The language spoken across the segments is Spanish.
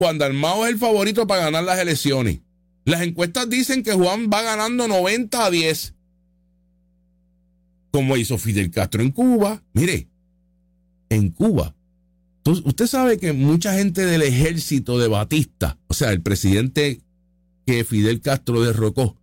Juan Dalmau es el favorito para ganar las elecciones. Las encuestas dicen que Juan va ganando 90-10. Como hizo Fidel Castro en Cuba. Mire, en Cuba, usted sabe que mucha gente del ejército de Batista, o sea, el presidente que Fidel Castro derrocó,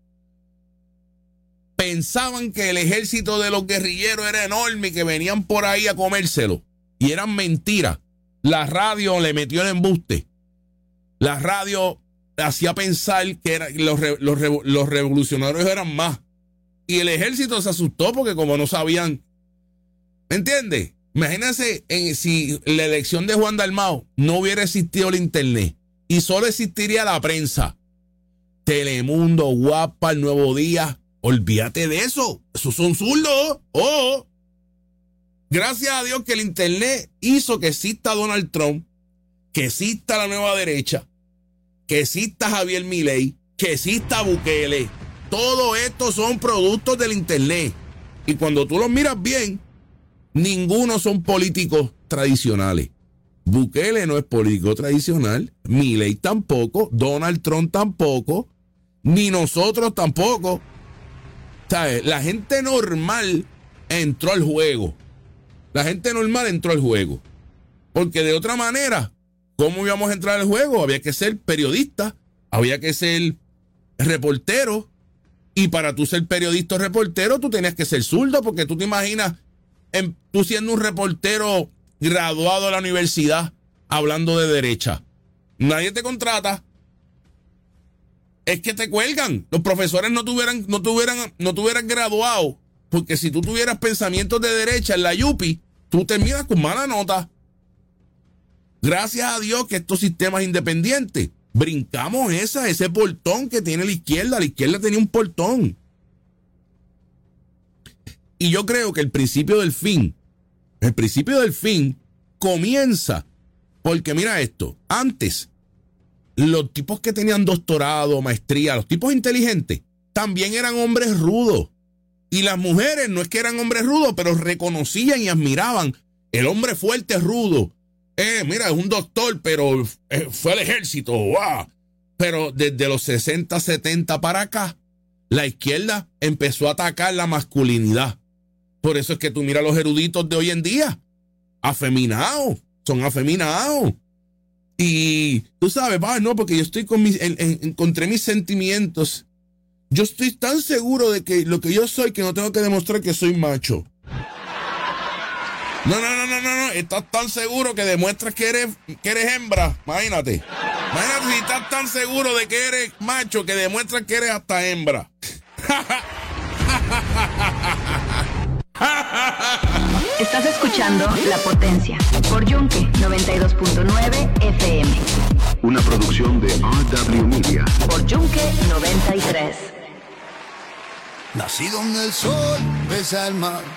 pensaban que el ejército de los guerrilleros era enorme y que venían por ahí a comérselo. Y eran mentiras. La radio le metió el embuste. La radio hacía pensar que los revolucionarios eran más. Y el ejército se asustó porque como no sabían. ¿Me entiendes? Imagínense si la elección de Juan Dalmau no hubiera existido el internet y solo existiría la prensa. Telemundo, Guapa, El Nuevo Día. Olvídate de eso. Esos son zurdos. Oh. Gracias a Dios que el internet hizo que exista Donald Trump, que exista la nueva derecha, que exista Javier Milei, que exista Bukele. Todo esto son productos del internet. Y cuando tú los miras bien, ninguno son políticos tradicionales. Bukele no es político tradicional, Milei tampoco, Donald Trump tampoco, ni nosotros tampoco. ¿Sabes? La gente normal entró al juego. La gente normal entró al juego. Porque de otra manera, ¿cómo íbamos a entrar al juego? Había que ser periodista, había que ser reportero. Y para tú ser periodista o reportero, tú tenías que ser zurdo, porque tú te imaginas tú siendo un reportero graduado de la universidad hablando de derecha. Nadie te contrata. Es que te cuelgan. Los profesores no tuvieran graduado, porque si tú tuvieras pensamientos de derecha en la Yupi, tú terminas con mala nota. Gracias a Dios que estos sistemas independientes, brincamos ese portón que tiene la izquierda. La izquierda tenía un portón. Y yo creo que el principio del fin comienza porque mira esto. Antes, los tipos que tenían doctorado, maestría, los tipos inteligentes, también eran hombres rudos. Y las mujeres no es que eran hombres rudos, pero reconocían y admiraban el hombre fuerte, rudo. Mira, es un doctor, pero fue al ejército. ¡Wow! Pero desde los 60, 70 para acá, la izquierda empezó a atacar la masculinidad. Por eso es que tú miras los eruditos de hoy en día. Afeminados. Son afeminados. Y tú sabes, no, porque yo estoy encontré mis sentimientos. Yo estoy tan seguro de que lo que yo soy que no tengo que demostrar que soy macho. No. Estás tan seguro que demuestras que eres hembra. Imagínate si estás tan seguro de que eres macho que demuestras que eres hasta hembra. Estás escuchando La Potencia por Yunque 92.9 FM. Una producción de RW Media. Por Yunque 93. Nacido en el sol, besa el mar.